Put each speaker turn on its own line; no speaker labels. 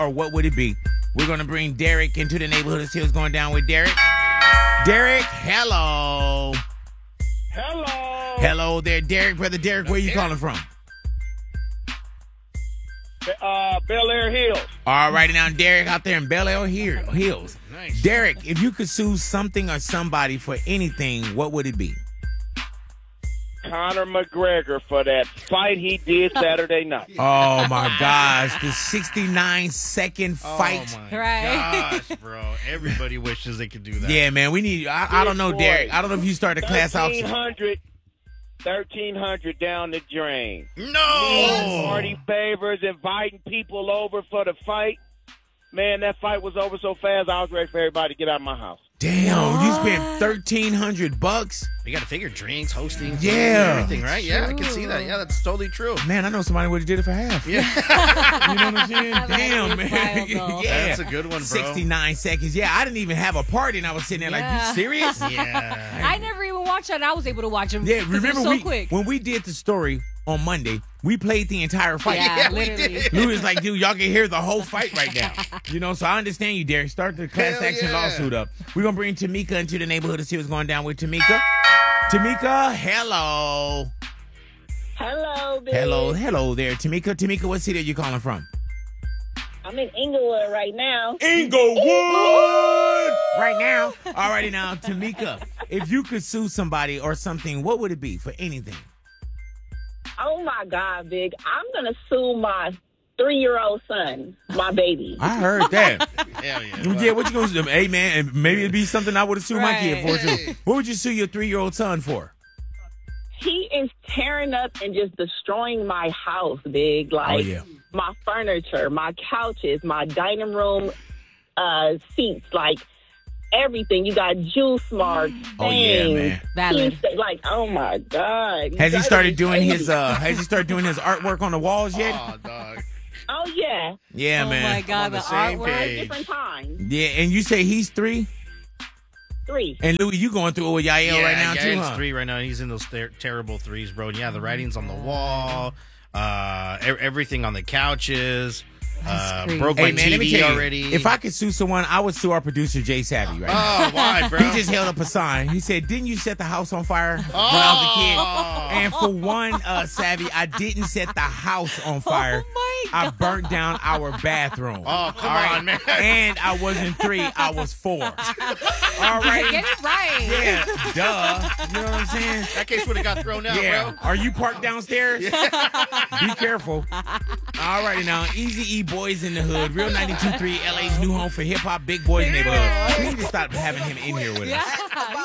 or what would it be? We're going to bring Derek into the neighborhood and see what's going down with Derek. Derek, hello.
Hello.
Hello there, Derek. Brother Derek, where you calling from?
Bel Air Hills.
All righty now, Derek out there in Bel Air Hills.
Nice.
Derek, if you could sue something or somebody for anything, what would it be?
Conor McGregor for that fight he did Saturday night.
Oh, my gosh. The 69-second fight.
Oh my
Right.
gosh, bro. Everybody wishes they could do that.
Yeah, man. We need. I don't know,
Boy.
Derek. I don't know if you start a class auction.
1,300 down the drain.
No.
Party favors, inviting people over for the fight. Man, that fight was over so fast, I was ready for everybody to get out of my house.
Damn, you spent $1,300.
You got to figure drinks, hosting, food,
Yeah.
everything, right? Yeah, I can see that. Yeah, that's totally true.
Man, I know somebody would have did it for half.
Yeah,
You know what I'm saying? Damn, man.
viable.
Yeah.
that's a good one, bro.
69 seconds. Yeah, I didn't even have a party, and I was sitting there like,
Yeah.
you serious?
Yeah.
I never even watched that. And I was able to watch him.
Yeah,
'cause it was
remember
so quick.
when we did the story on Monday, we played the entire fight.
Yeah,
Yeah, we
literally.
did.
Lou is like, dude, y'all can hear the whole fight right now. You know, so I understand you, Derek. Start the class
Hell
action
yeah.
lawsuit up. We're going to bring Tamika into the neighborhood to see what's going down with Tamika. Tamika, hello.
Hello, babe.
Hello there. Tamika, what city are you calling from?
I'm in Inglewood right now.
Inglewood! Right now. Alrighty now, Tamika, if you could sue somebody or something, what would it be for anything?
Oh my God, Big. I'm gonna sue my 3-year-old son, my baby.
I heard that.
Hell yeah.
Yeah, what you gonna do? Hey, man, and maybe it'd be something I would have sued my kid for,
Right.
too. What would you sue your 3-year-old son for?
He is tearing up and just destroying my house, Big. Like
yeah.
my furniture, my couches, my dining room seats, like everything. You got juice marks, stains.
Oh, yeah, man.
Valid.
Like, oh my God.
Has he
That
started
is
doing his
crazy.
Has he started doing his artwork on the walls yet?
Oh, dog.
Oh yeah.
Yeah,
Oh
man.
my God,
on the
the
same
artwork.
page.
Different times.
Yeah, and you say he's 3?
3.
And Louis, you going through it with Yael right now, too,
Yael's
huh?
3 right now. He's in those terrible 3s, bro. And yeah, the writing's on the wall, everything on the couches.
crazy.
Broke
Hey,
my
man, let me
TV
tell you,
already.
if I could sue someone, I would sue our producer, Jay Savvy, right now.
Oh, why, bro?
He just held up a sign. He said, didn't you set the house on fire when I was a kid? And for one, Savvy, I didn't set the house on fire.
Oh, my
I
God.
burnt down our bathroom.
Oh, come on, man.
And I wasn't 3, I was 4. All right.
Get it right.
Yeah, duh. You know what I'm saying?
That case would have got thrown out,
Yeah.
bro.
Are you parked downstairs? Be careful. All righty now. Easy E Boys in the Hood. Real 92.3 LA's new home for hip hop, Big Boys neighborhood. We need to stop having him in here with us.
Yeah.